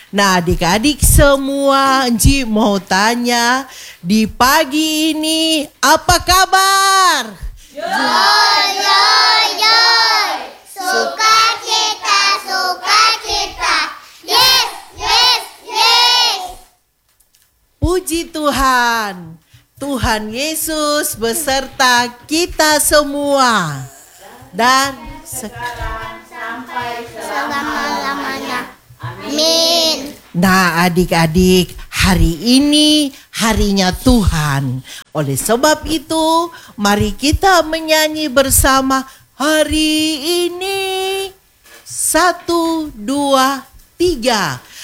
Nah, adik-adik semua, Enci mau tanya di pagi ini apa kabar? Yoy, yoy, yoy. Sukacita, sukacita. Yes, yes, yes. Puji Tuhan. Tuhan Yesus beserta kita semua. Dan sekarang Sampai selama-lamanya. Amin. nah, adik-adik, hari ini harinya Tuhan. Oleh sebab itu, mari kita menyanyi bersama hari ini. 1, 2, 3.